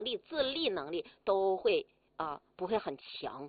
力、自立能力都会不会很强。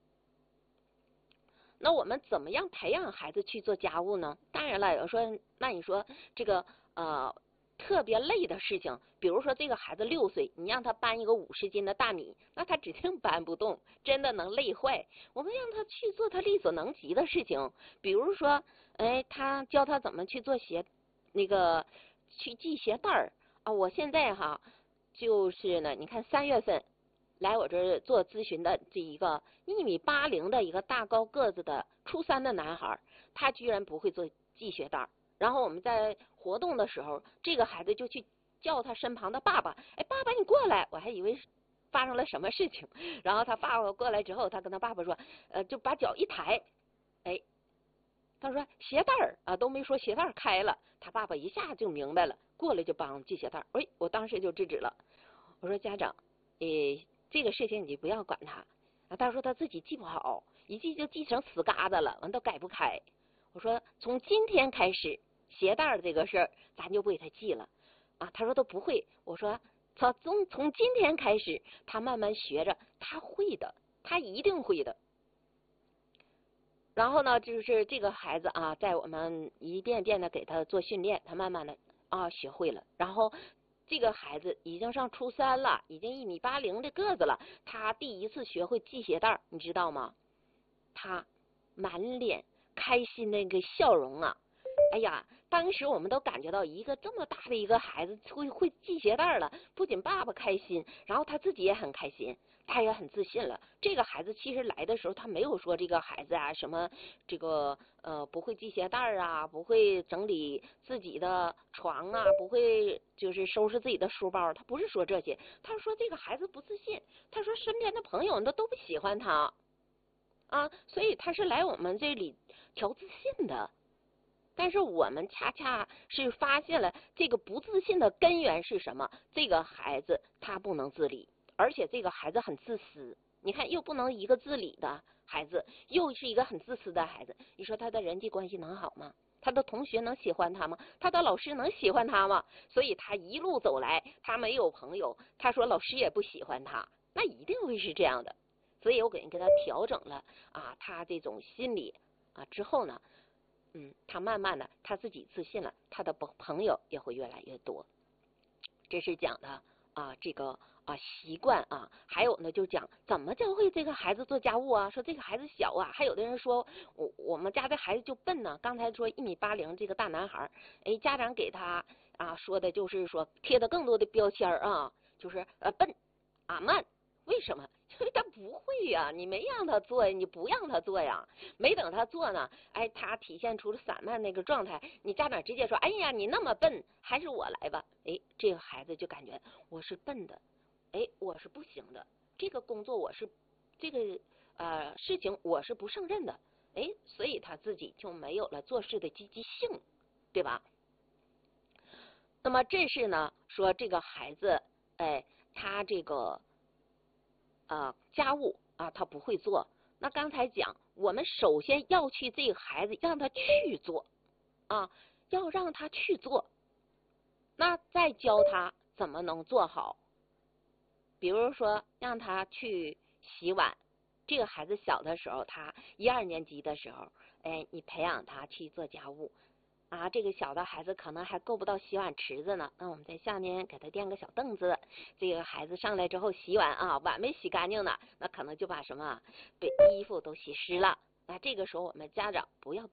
那我们怎么样培养孩子去做家务呢？当然了，有人说，那你说这个特别累的事情，比如说这个孩子6岁，你让他搬一个50斤的大米，那他指定搬不动，真的能累坏。我们让他去做他力所能及的事情，比如说，他教他怎么去做去系鞋带儿啊。我现在就是呢，你看3月份来我这儿做咨询的这一个1.80米的一个大高个子的初3的男孩，他居然不会做系鞋带儿。然后我们在活动的时候，这个孩子就去叫他身旁的爸爸，爸爸你过来，我还以为发生了什么事情。然后他爸爸过来之后，他跟他爸爸说，就把脚一抬，他说鞋带儿都没说鞋带儿开了，他爸爸一下就明白了，过来就帮系鞋带儿。我当时就制止了，我说家长，这个事情你不要管他他说他自己系不好，一系就系成死疙瘩了，完都改不开。我说从今天开始，鞋带这个事儿咱就不给他系了他说他不会。我说他从今天开始，他慢慢学着，他会的，他一定会的。然后呢，就是这个孩子在我们一遍遍的给他做训练，他慢慢的学会了。然后这个孩子已经上初3了，已经1.80米的个子了。他第一次学会系鞋带，你知道吗？他满脸开心的那个笑容哎呀，当时我们都感觉到一个这么大的一个孩子会系鞋带了，不仅爸爸开心，然后他自己也很开心，他也很自信了。这个孩子其实来的时候，他没有说这个孩子什么这个不会系鞋带不会整理自己的床不会就是收拾自己的书包，他不是说这些，他说这个孩子不自信，他说身边的朋友都不喜欢他所以他是来我们这里调自信的。但是我们恰恰是发现了这个不自信的根源是什么？这个孩子他不能自理，而且这个孩子很自私。你看，又不能一个自理的孩子，又是一个很自私的孩子，你说他的人际关系能好吗？他的同学能喜欢他吗？他的老师能喜欢他吗？所以他一路走来，他没有朋友，他说老师也不喜欢他，那一定会是这样的。所以我给他调整了他这种心理之后呢，他慢慢的他自己自信了，他的朋友也会越来越多。这是讲的这个习惯还有呢就讲怎么教会这个孩子做家务说这个孩子小还有的人说我们家的孩子就笨呢。刚才说1.80米这个大男孩，家长给他说的就是说贴的更多的标签就是笨慢。为什么？因为他不会呀，你没让他做呀，你不让他做呀，没等他做呢，他体现出了散漫那个状态，你家长直接说，哎呀，你那么笨，还是我来吧。这个孩子就感觉我是笨的，我是不行的，这个工作我是这个事情我是不胜任的，所以他自己就没有了做事的积极性，对吧？那么这是呢，说这个孩子，他这个家务他不会做。那刚才讲，我们首先要去这个孩子让他去做要让他去做，那再教他怎么能做好。比如说让他去洗碗，这个孩子小的时候，他1、2年级的时候，你培养他去做家务这个小的孩子可能还够不到洗碗池子呢，那我们在下面给他垫个小凳子，这个孩子上来之后洗碗碗没洗干净呢，那可能就把什么被衣服都洗湿了。那这个时候我们家长不要